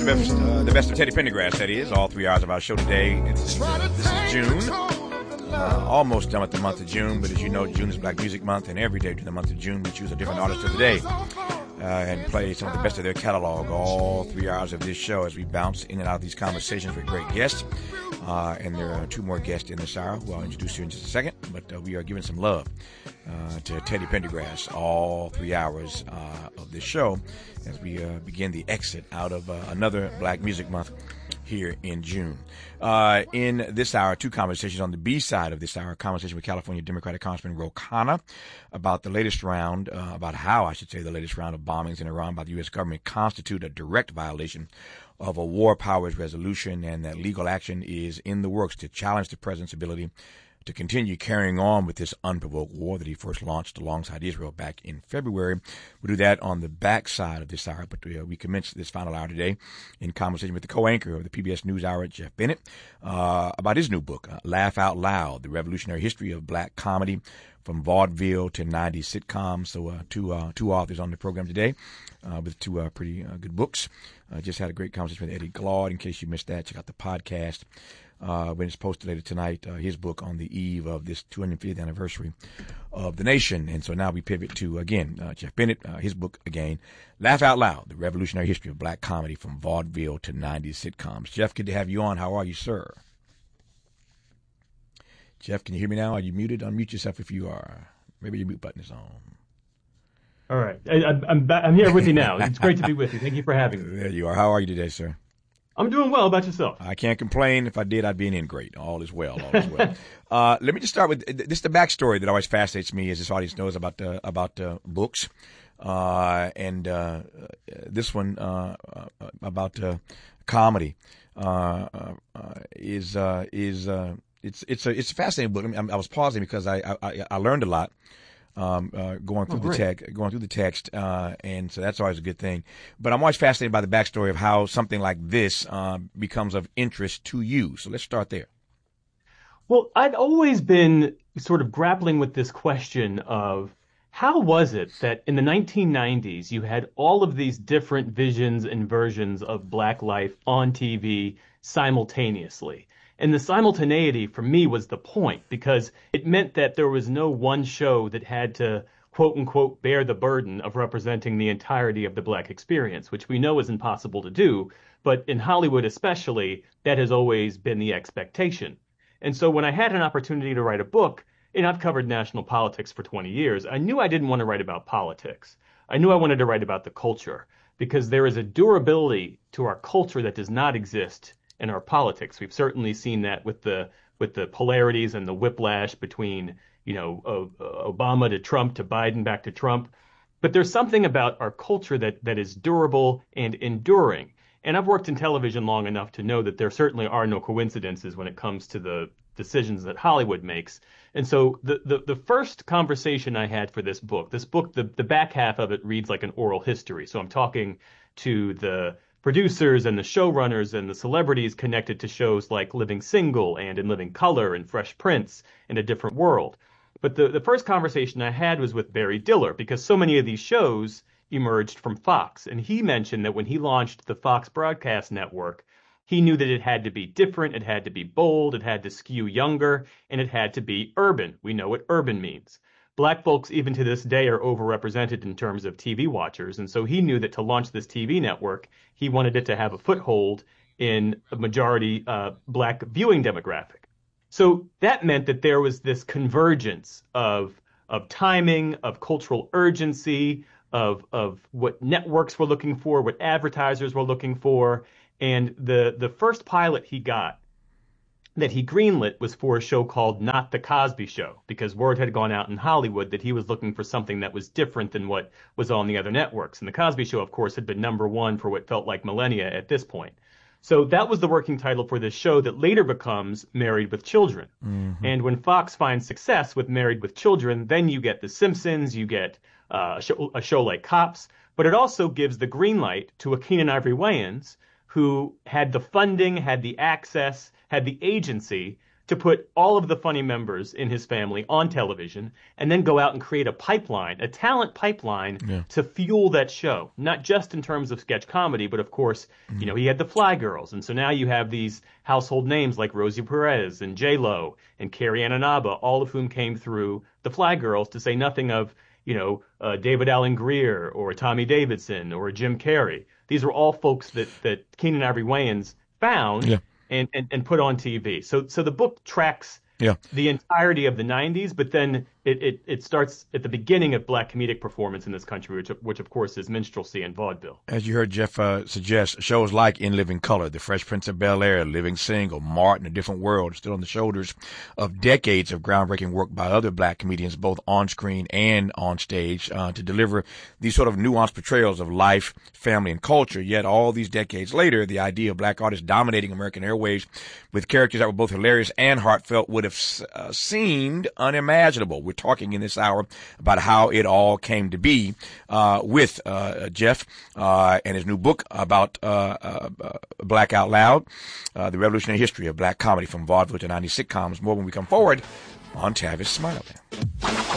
the best of Teddy Pendergrass, that is. All 3 hours of our show today. This is June. Almost done with the month of June, but as you know, June is Black Music Month, and every day during the month of June, we choose a different artist of the day and play some of the best of their catalog. All 3 hours of this show as we bounce in and out of these conversations with great guests. And there are 2 more guests in this hour who I'll introduce you in just a second, but we are giving some love to Teddy Pendergrass all 3 hours of this show as we begin the exit out of another Black Music Month here in June. In this hour, 2 conversations. On the B side of this hour, a conversation with California Democratic Congressman Ro Khanna about the latest round, about how, I should say, the latest round of bombings in Iran by the U.S. government constitute a direct violation of a war powers resolution, and that legal action is in the works to challenge the president's ability to continue carrying on with this unprovoked war that he first launched alongside Israel back in February. We'll do that on the back side of this hour, but we commence this final hour today in conversation with the co-anchor of the PBS NewsHour, Jeff Bennett, about his new book, Laugh Out Loud, The Revolutionary History of Black Comedy from Vaudeville to 90s Sitcoms. So two authors on the program today with 2 pretty good books. Just had a great conversation with Eddie Glaude. In case you missed that, check out the podcast when it's posted later tonight, his book on the eve of this 250th anniversary of the nation. And so now we pivot to, again, Jeff Bennett, his book again, Laugh Out Loud, The Revolutionary History of Black Comedy from Vaudeville to 90s Sitcoms. Jeff, good to have you on. How are you, sir? Jeff, can you hear me now? Are you muted? Unmute yourself if you are. Maybe your mute button is on. All right. I'm here with you now. It's great to be with you. Thank you for having me. There you are. How are you today, sir? I'm doing well. How about yourself? I can't complain. If I did, I'd be in great. All is well. All is well. Let me just start with this. The backstory that always fascinates me, as this audience knows, about books, and this one about comedy is it's a fascinating book. I was pausing because I learned a lot. Going through the text, and so that's always a good thing. But I'm always fascinated by the backstory of how something like this becomes of interest to you. So let's start there. Well, I'd always been sort of grappling with this question of how was it that in the 1990s you had all of these different visions and versions of Black life on TV simultaneously? And the simultaneity for me was the point, because it meant that there was no one show that had to, quote unquote, bear the burden of representing the entirety of the Black experience, which we know is impossible to do. But in Hollywood especially, that has always been the expectation. And so when I had an opportunity to write a book, and I've covered national politics for 20 years, I knew I didn't want to write about politics. I knew I wanted to write about the culture, because there is a durability to our culture that does not exist in our politics. We've certainly seen that with the polarities and the whiplash between, Obama to Trump to Biden back to Trump. But there's something about our culture that is durable and enduring. And I've worked in television long enough to know that there certainly are no coincidences when it comes to the decisions that Hollywood makes. And so the first conversation I had for this book, the back half of it reads like an oral history. So I'm talking to the producers and the showrunners and the celebrities connected to shows like Living Single and In Living Color and Fresh Prince and A Different World. But the first conversation I had was with Barry Diller, because so many of these shows emerged from Fox. And he mentioned that when he launched the Fox broadcast network, he knew that it had to be different, it had to be bold, it had to skew younger, and it had to be urban. We know what urban means. Black folks, even to this day, are overrepresented in terms of TV watchers. And so he knew that to launch this TV network, he wanted it to have a foothold in a majority Black viewing demographic. So that meant that there was this convergence of timing, of cultural urgency, of what networks were looking for, what advertisers were looking for. And the first pilot he got that he greenlit was for a show called Not the Cosby Show, because word had gone out in Hollywood that he was looking for something that was different than what was on the other networks. And the Cosby Show, of course, had been #1 for what felt like millennia at this point. So that was the working title for this show that later becomes Married with Children. Mm-hmm. And when Fox finds success with Married with Children, then you get The Simpsons, you get a show like Cops, but it also gives the green light to a Keenen Ivory Wayans who had the funding, had the access, had the agency to put all of the funny members in his family on television and then go out and create a pipeline, a talent pipeline to fuel that show. Not just in terms of sketch comedy, but of course, he had the Fly Girls. And so now you have these household names like Rosie Perez and J-Lo and Carrie Ann Inaba, all of whom came through the Fly Girls, to say nothing of, David Alan Grier or Tommy Davidson or Jim Carrey. These were all folks that Keenen Ivory Wayans found and put on TV. So the book tracks the entirety of the 90s, but then it starts at the beginning of black comedic performance in this country, which of course is minstrelsy and vaudeville. As you heard Jeff suggest, shows like In Living Color, The Fresh Prince of Bel-Air, Living Single, Martin, A Different World, still on the shoulders of decades of groundbreaking work by other black comedians, both on screen and on stage, to deliver these sort of nuanced portrayals of life, family, and culture. Yet all these decades later, the idea of black artists dominating American airwaves with characters that were both hilarious and heartfelt would have seemed unimaginable. We're talking in this hour about how it all came to be with Jeff and his new book about Black Out Loud, the revolutionary history of black comedy from vaudeville to 90s sitcoms. More when we come forward on Tavis Smiley.